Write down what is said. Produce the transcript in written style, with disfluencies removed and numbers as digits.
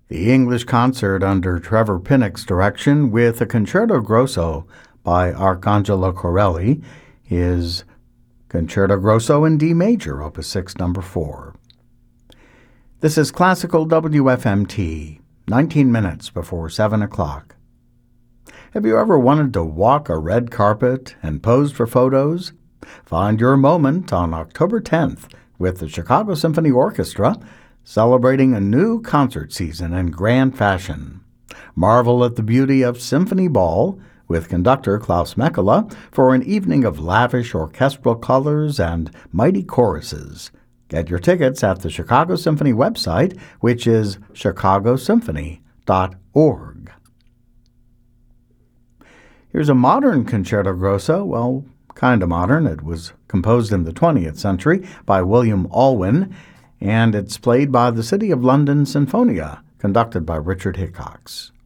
The English concert under Trevor Pinnock's direction with a Concerto Grosso by Arcangelo Corelli is Concerto Grosso in D major, Opus 6, number 4. This is Classical WFMT, 19 minutes before 7 o'clock. Have you ever wanted to walk a red carpet and pose for photos? Find your moment on October 10th with the Chicago Symphony Orchestra, celebrating a new concert season in grand fashion. Marvel at the beauty of Symphony Ball with conductor Klaus Mekela for an evening of lavish orchestral colors and mighty choruses. Get your tickets at the Chicago Symphony website, which is chicagosymphony.org. Here's a modern Concerto Grosso, well, kind of modern. It was composed in the 20th century by William Alwyn, and it's played by the City of London Sinfonia, conducted by Richard Hickox.